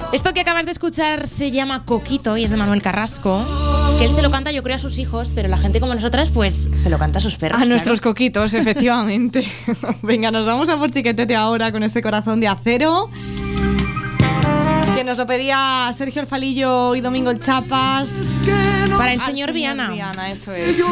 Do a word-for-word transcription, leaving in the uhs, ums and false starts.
Esto que acabas de escuchar se llama Coquito y es de Manuel Carrasco, que él se lo canta, yo creo, a sus hijos, pero la gente como nosotras, pues, se lo canta a sus perros. A claro. nuestros coquitos, efectivamente. Venga, nos vamos a por Chiquetete ahora con este corazón de acero, que nos lo pedía Sergio El Falillo y Domingo El Chapas. Para el señor Al Viana. Viana, eso es.